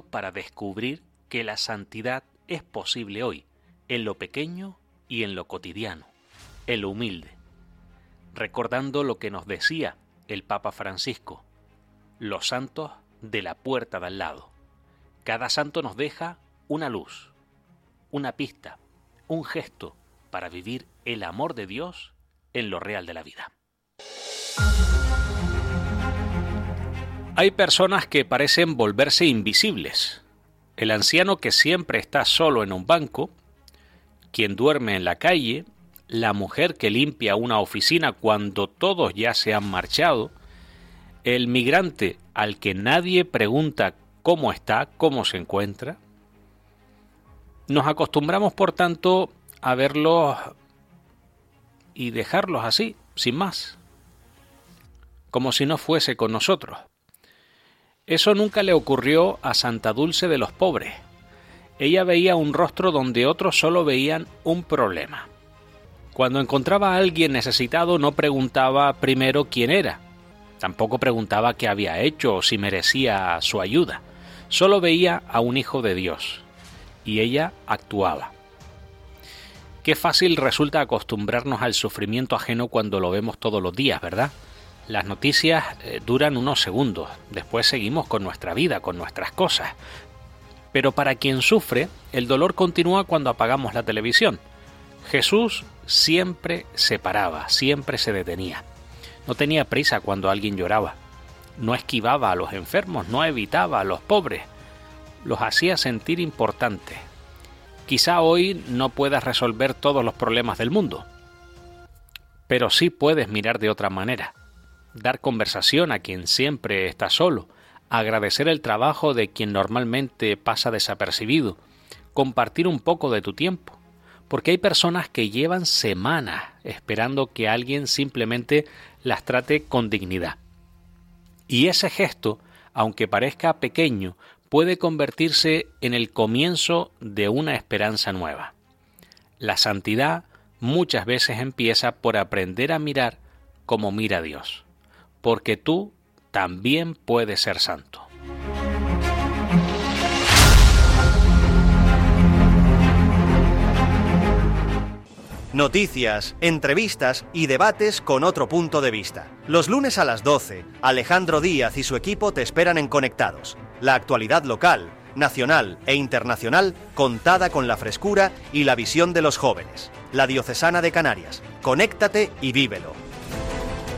para descubrir que la santidad es posible hoy, en lo pequeño y en lo cotidiano, en lo humilde. Recordando lo que nos decía el Papa Francisco, los santos de la puerta de al lado. Cada santo nos deja una luz, una pista, un gesto para vivir el amor de Dios en lo real de la vida. Hay personas que parecen volverse invisibles. El anciano que siempre está solo en un banco, quien duerme en la calle, la mujer que limpia una oficina cuando todos ya se han marchado, el migrante al que nadie pregunta cómo está, cómo se encuentra. Nos acostumbramos, por tanto, a verlos y dejarlos así, sin más, como si no fuese con nosotros. Eso nunca le ocurrió a Santa Dulce de los Pobres. Ella veía un rostro donde otros solo veían un problema. Cuando encontraba a alguien necesitado no preguntaba primero quién era, tampoco preguntaba qué había hecho o si merecía su ayuda. Solo veía a un hijo de Dios y ella actuaba. Qué fácil resulta acostumbrarnos al sufrimiento ajeno cuando lo vemos todos los días, ¿verdad? Las noticias duran unos segundos, después seguimos con nuestra vida, con nuestras cosas. Pero para quien sufre, el dolor continúa cuando apagamos la televisión. Jesús siempre se paraba, siempre se detenía. No tenía prisa cuando alguien lloraba. No esquivaba a los enfermos, no evitaba a los pobres. Los hacía sentir importantes. Quizá hoy no puedas resolver todos los problemas del mundo, pero sí puedes mirar de otra manera. Dar conversación a quien siempre está solo, agradecer el trabajo de quien normalmente pasa desapercibido, compartir un poco de tu tiempo, porque hay personas que llevan semanas esperando que alguien simplemente las trate con dignidad. Y ese gesto, aunque parezca pequeño, puede convertirse en el comienzo de una esperanza nueva. La santidad muchas veces empieza por aprender a mirar como mira Dios, porque tú también puedes ser santo. Noticias, entrevistas y debates con otro punto de vista. Los lunes a las 12, Alejandro Díaz y su equipo te esperan en Conectados. La actualidad local, nacional e internacional contada con la frescura y la visión de los jóvenes. La Diocesana de Canarias. Conéctate y vívelo.